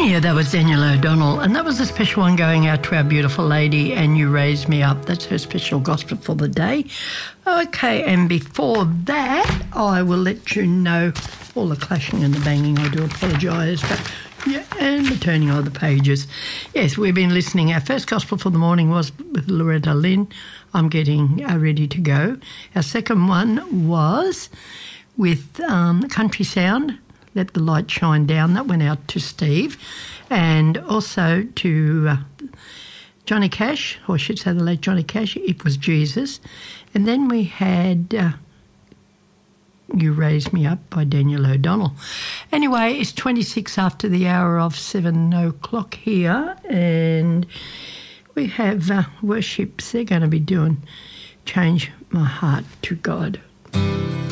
Yeah, that was Daniel O'Donnell, and that was a special one going out to our beautiful lady, And You Raised Me Up. That's her special gospel for the day. Okay, and before that, I will let you know all the clashing and the banging. I do apologise, but yeah, and the turning of the pages. Yes, we've been listening. Our first gospel for the morning was with Loretta Lynn. I'm getting ready to go. Our second one was with Country Sound, Let the Light Shine Down. That went out to Steve, and also to Johnny Cash, or I should say the late Johnny Cash, It Was Jesus. And then we had You Raised Me Up by Daniel O'Donnell. Anyway, it's 26 after the hour of 7 o'clock here, and we have worships. They're going to be doing Change My Heart to God.